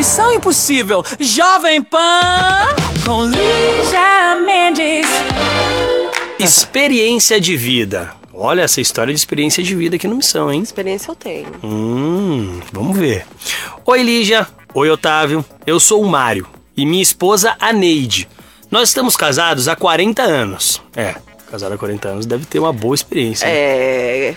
Missão Impossível, Jovem Pan, com Lígia Mendes. Experiência de vida. Olha essa história de experiência de vida aqui no Missão, hein? Experiência eu tenho. Vamos ver. Oi, Lígia. Oi, Otávio. Eu sou o Mário e minha esposa, a Neide. Nós estamos casados há 40 anos. Casado há 40 anos deve ter uma boa experiência. Né?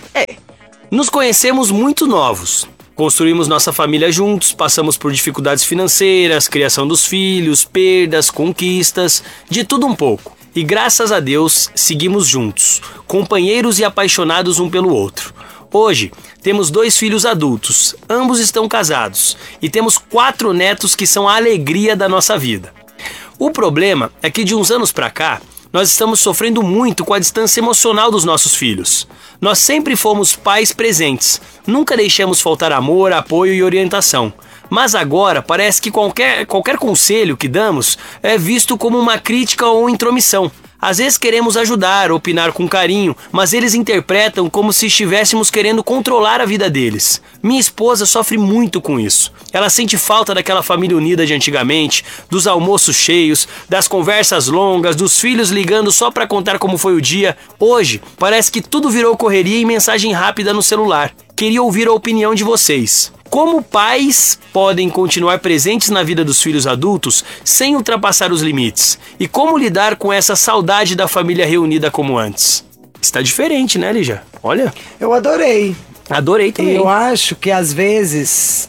Nos conhecemos muito novos. Construímos nossa família juntos, passamos por dificuldades financeiras, criação dos filhos, perdas, conquistas, de tudo um pouco. E graças a Deus, seguimos juntos, companheiros e apaixonados um pelo outro. Hoje, temos 2 filhos adultos, ambos estão casados, e temos 4 netos que são a alegria da nossa vida. O problema é que de uns anos pra cá, nós estamos sofrendo muito com a distância emocional dos nossos filhos. Nós sempre fomos pais presentes, nunca deixamos faltar amor, apoio e orientação. Mas agora parece que qualquer conselho que damos é visto como uma crítica ou intromissão. Às vezes queremos ajudar, opinar com carinho, mas eles interpretam como se estivéssemos querendo controlar a vida deles. Minha esposa sofre muito com isso. Ela sente falta daquela família unida de antigamente, dos almoços cheios, das conversas longas, dos filhos ligando só para contar como foi o dia. Hoje, parece que tudo virou correria e mensagem rápida no celular. Queria ouvir a opinião de vocês. Como pais podem continuar presentes na vida dos filhos adultos sem ultrapassar os limites? E como lidar com essa saudade da família reunida como antes? Está diferente, né, Lígia? Olha. Eu adorei. Adorei também. Eu acho que às vezes,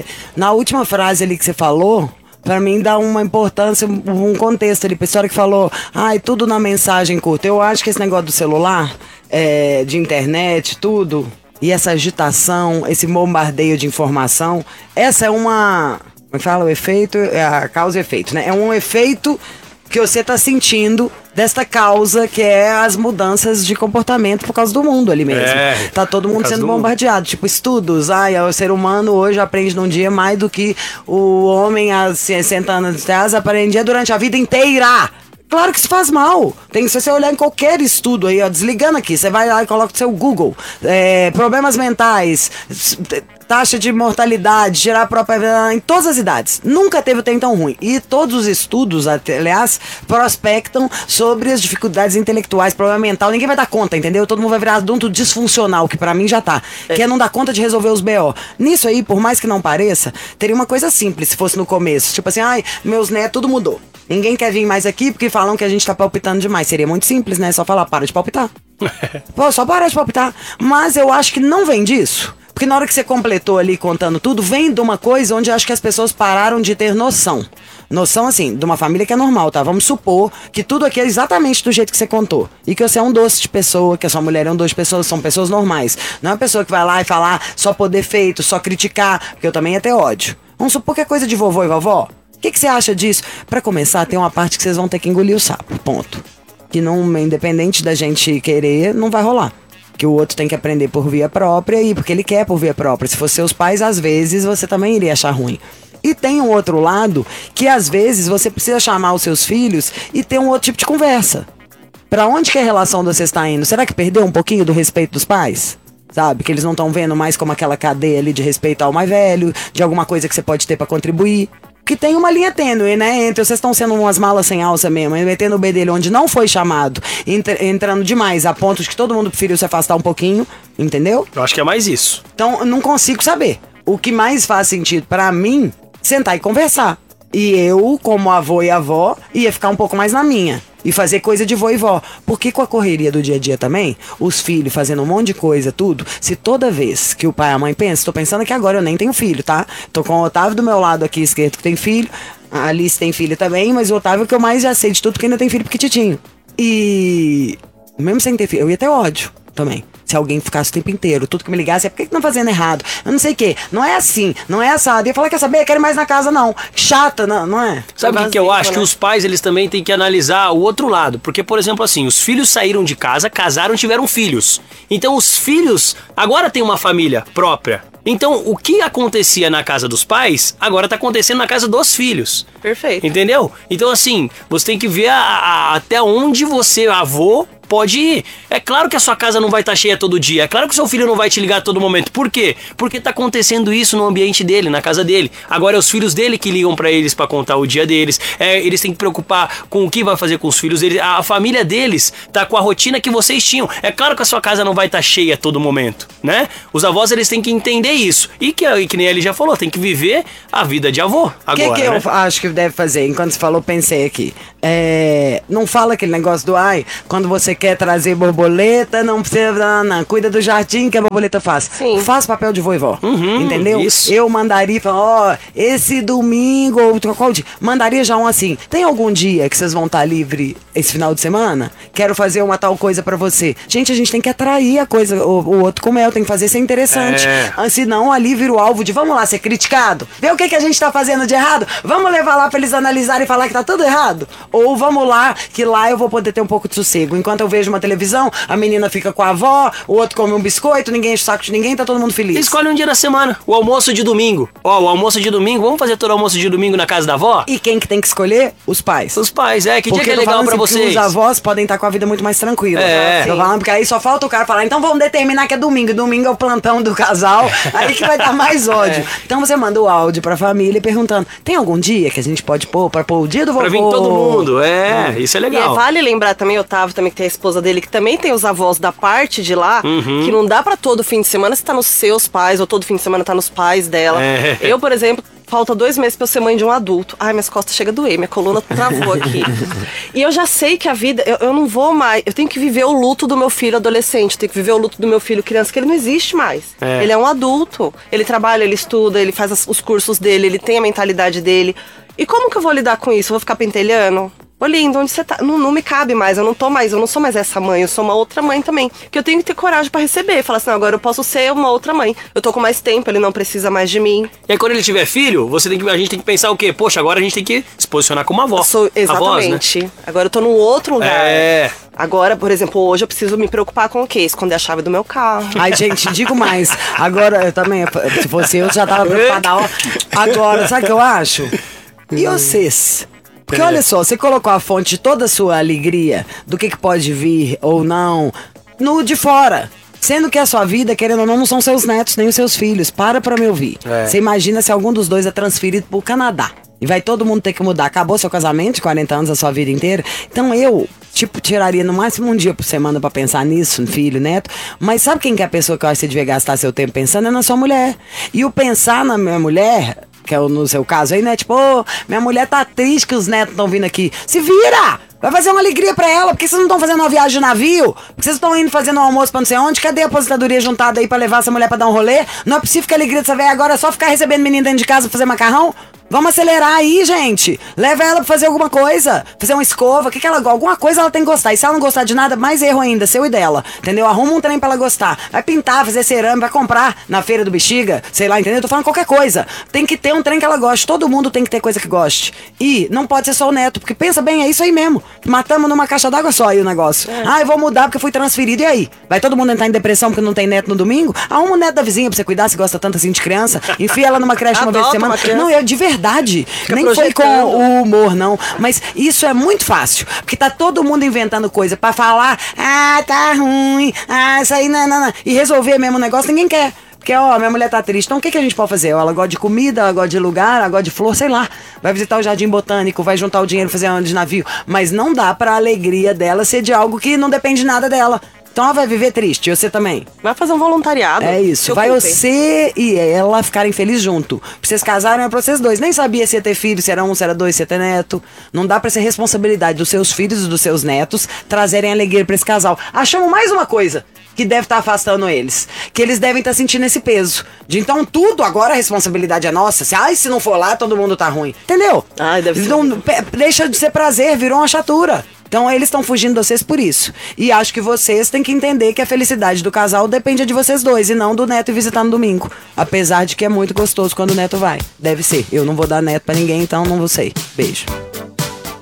na última frase ali que você falou, pra mim dá uma importância, um contexto ali, pra história que falou, tudo na mensagem curta. Eu acho que esse negócio do celular, de internet, tudo... E essa agitação, esse bombardeio de informação, essa é uma... Como é que fala? O efeito, a causa e efeito, né? É um efeito que você tá sentindo desta causa que é as mudanças de comportamento por causa do mundo ali mesmo. Tá todo mundo sendo bombardeado. Tipo, estudos. O ser humano hoje aprende num dia mais do que o homem há 60 anos atrás aprendia durante a vida inteira. Claro que isso faz mal. Se você olhar em qualquer estudo aí, desligando aqui, você vai lá e coloca o seu Google, problemas mentais, taxa de mortalidade, gerar a própria... em todas as idades. Nunca teve o tempo tão ruim. E todos os estudos, aliás, prospectam sobre as dificuldades intelectuais, problema mental. Ninguém vai dar conta, entendeu? Todo mundo vai virar adulto disfuncional, que pra mim já tá. Que é não dar conta de resolver os BO. Nisso aí, por mais que não pareça, teria uma coisa simples se fosse no começo. Tipo assim, meus netos, tudo mudou. Ninguém quer vir mais aqui porque falam que a gente tá palpitando demais. Seria muito simples, né? Só falar, para de palpitar. Só para de palpitar. Mas eu acho que não vem disso. Porque na hora que você completou ali contando tudo, vem de uma coisa onde eu acho que as pessoas pararam de ter noção. Noção, assim, de uma família que é normal, tá? Vamos supor que tudo aqui é exatamente do jeito que você contou. E que você é um doce de pessoa, que a sua mulher é um doce de pessoas, são pessoas normais. Não é uma pessoa que vai lá e falar só por defeito, só criticar, porque eu também ia ter ódio. Vamos supor que é coisa de vovô e vovó. O que você acha disso? Pra começar, tem uma parte que vocês vão ter que engolir o sapo, ponto. Que não, independente da gente querer, não vai rolar. Que o outro tem que aprender por via própria e porque ele quer por via própria. Se fosse seus pais, às vezes, você também iria achar ruim. E tem um outro lado que, às vezes, você precisa chamar os seus filhos e ter um outro tipo de conversa. Pra onde que a relação de vocês está indo? Será que perdeu um pouquinho do respeito dos pais? Sabe? Que eles não estão vendo mais como aquela cadeia ali de respeito ao mais velho, de alguma coisa que você pode ter pra contribuir. Que tem uma linha tênue, né? Entre vocês estão sendo umas malas sem alça mesmo, metendo o bedelho onde não foi chamado, entrando demais a ponto de que todo mundo preferiu se afastar um pouquinho, entendeu? Eu acho que é mais isso. Então, eu não consigo saber. O que mais faz sentido pra mim, sentar e conversar. E eu, como avô e avó, ia ficar um pouco mais na minha. E fazer coisa de vô e vó. Porque com a correria do dia a dia também, os filhos fazendo um monte de coisa, tudo. Se toda vez que o pai e a mãe pensam, tô pensando que agora eu nem tenho filho, tá? Tô com o Otávio do meu lado aqui esquerdo que tem filho. A Alice tem filho também, mas o Otávio é o que eu mais já sei de tudo, porque ainda tem filho pequititinho. E mesmo sem ter filho, eu ia ter ódio também. Se alguém ficasse o tempo inteiro, tudo que me ligasse, por que que não fazendo errado? Eu não sei o quê. Não é assim, não é assado. E eu falei, quer saber? Eu quero ir mais na casa, não. Chata, não é? Sabe o que eu acho? Que os pais, eles também têm que analisar o outro lado. Porque, por exemplo, assim, os filhos saíram de casa, casaram e tiveram filhos. Então, os filhos agora têm uma família própria. Então, o que acontecia na casa dos pais, agora tá acontecendo na casa dos filhos. Perfeito. Entendeu? Então, assim, você tem que ver até onde você, avô, pode ir. É claro que a sua casa não vai estar cheia todo dia. É claro que o seu filho não vai te ligar a todo momento. Por quê? Porque tá acontecendo isso no ambiente dele, na casa dele. Agora é os filhos dele que ligam pra eles pra contar o dia deles. Eles têm que preocupar com o que vai fazer com os filhos deles. A família deles tá com a rotina que vocês tinham. É claro que a sua casa não vai estar cheia a todo momento, né? Os avós, eles têm que entender isso. E que nem ele já falou, tem que viver a vida de avô agora, O que né? eu acho que deve fazer? Enquanto você falou, pensei aqui. Não fala aquele negócio do quando você quer trazer borboleta, não precisa, não, cuida do jardim que a borboleta faz. Sim. Faz papel de vô e vó. Entendeu? Isso. Eu mandaria, esse domingo, ou qual dia? Mandaria já um assim. Tem algum dia que vocês vão estar livre esse final de semana? Quero fazer uma tal coisa pra você. Gente, a gente tem que atrair a coisa, o outro com mel, tem que fazer ser interessante. Senão ali vira o alvo de vamos lá ser criticado. Vê o que a gente tá fazendo de errado? Vamos levar lá pra eles analisarem e falar que tá tudo errado? Ou vamos lá, que lá eu vou poder ter um pouco de sossego. Enquanto eu vejo uma televisão, a menina fica com a avó, o outro come um biscoito, ninguém enche o saco de ninguém, tá todo mundo feliz. Escolhe um dia da semana, o almoço de domingo. O almoço de domingo, vamos fazer todo o almoço de domingo na casa da avó? E quem que tem que escolher? Os pais. Os pais, que dia Porque que é eu tô legal falando pra assim, vocês? Os avós podem estar com a vida muito mais tranquila. Sim. Tô falando porque aí só falta o cara falar, então vamos determinar que é domingo. Domingo é o plantão do casal, aí que vai dar mais ódio. Então você manda o áudio pra família perguntando, tem algum dia que a gente pode pôr pra pôr o dia do vovô? Pra vir todo mundo, isso é legal. E vale lembrar também, Otávio, também que tem a esposa dele, que também tem os avós da parte de lá, que não dá pra todo fim de semana você tá nos seus pais, ou todo fim de semana tá nos pais dela. Eu, por exemplo, falta 2 meses pra eu ser mãe de um adulto. Ai, minhas costas chegam a doer, minha coluna travou aqui. E eu já sei que a vida, eu não vou mais, eu tenho que viver o luto do meu filho adolescente, eu tenho que viver o luto do meu filho criança, que ele não existe mais. Ele é um adulto, ele trabalha, ele estuda, ele faz os cursos dele, ele tem a mentalidade dele. E como que eu vou lidar com isso? Eu vou ficar pentelhando? Ô, lindo, onde você tá? Não me cabe mais, eu não sou mais essa mãe, eu sou uma outra mãe também. Que eu tenho que ter coragem pra receber. Falar assim, não, agora eu posso ser uma outra mãe. Eu tô com mais tempo, ele não precisa mais de mim. E aí quando ele tiver filho, a gente tem que pensar o quê? Poxa, agora a gente tem que se posicionar como avó. Exatamente. Avós, né? Agora eu tô num outro lugar. Agora, por exemplo, hoje eu preciso me preocupar com o quê? Esconder a chave do meu carro. Ai, gente, digo mais. Agora, eu também, se fosse eu já tava preocupada. Agora, sabe o que eu acho? E vocês? Porque olha só, você colocou a fonte de toda a sua alegria, do que pode vir ou não, no de fora. Sendo que a sua vida, querendo ou não são seus netos, nem os seus filhos. Para pra me ouvir. Você imagina se algum dos dois é transferido pro Canadá. E vai todo mundo ter que mudar. Acabou seu casamento de 40 anos, a sua vida inteira. Então eu, tiraria no máximo um dia por semana pra pensar nisso, filho, neto. Mas sabe quem que é a pessoa que eu acho que você devia gastar seu tempo pensando? É na sua mulher. E o pensar na minha mulher, que é no seu caso aí, né? Tipo, minha mulher tá triste que os netos estão vindo aqui. Se vira! Vai fazer uma alegria pra ela. Por que vocês não estão fazendo uma viagem de navio? Por que vocês estão indo fazendo um almoço pra não sei onde? Cadê a aposentadoria juntada aí pra levar essa mulher pra dar um rolê? Não é possível que a alegria dessa velha agora é só ficar recebendo menino dentro de casa pra fazer macarrão? Vamos acelerar aí, gente. Leva ela pra fazer alguma coisa. Fazer uma escova. Alguma coisa ela tem que gostar. E se ela não gostar de nada, mais erro ainda, seu e dela. Entendeu? Arruma um trem pra ela gostar. Vai pintar, fazer cerâmica, vai comprar na feira do Bexiga. Sei lá, entendeu? Tô falando qualquer coisa. Tem que ter um trem que ela goste. Todo mundo tem que ter coisa que goste. E não pode ser só o neto. Porque pensa bem, é isso aí mesmo. Matamos numa caixa d'água só aí o negócio. Eu vou mudar porque fui transferido. E aí? Vai todo mundo entrar em depressão porque não tem neto no domingo? Arruma o neto da vizinha pra você cuidar, se gosta tanto assim de criança. Enfia ela numa creche uma vez por semana. Não, eu de verdade. Nem foi com o humor, não. Mas isso é muito fácil. Porque tá todo mundo inventando coisa pra falar, tá ruim, isso aí, não. E resolver mesmo o negócio, ninguém quer. Porque, minha mulher tá triste. Então, o que a gente pode fazer? Ela gosta de comida, ela gosta de lugar, ela gosta de flor, sei lá. Vai visitar o Jardim Botânico, vai juntar o dinheiro, fazer uma de navio. Mas não dá pra alegria dela ser de algo que não depende nada dela. Então ela vai viver triste, e você também. Vai fazer um voluntariado. É isso, vai você e ela ficarem felizes junto. Pra vocês casarem é pra vocês dois. Nem sabia se ia ter filho, se era um, se era dois, se ia ter neto. Não dá pra ser responsabilidade dos seus filhos e dos seus netos trazerem alegria pra esse casal. Achamos mais uma coisa que deve estar afastando eles. Que eles devem estar sentindo esse peso. De então tudo, agora a responsabilidade é nossa. Se não for lá, todo mundo tá ruim. Entendeu? Deve ser. Não, deixa de ser prazer, virou uma chatura. Então eles estão fugindo de vocês por isso. E acho que vocês têm que entender que a felicidade do casal depende de vocês dois e não do neto ir visitar no domingo. Apesar de que é muito gostoso quando o neto vai. Deve ser. Eu não vou dar neto pra ninguém, então não vou sei. Beijo.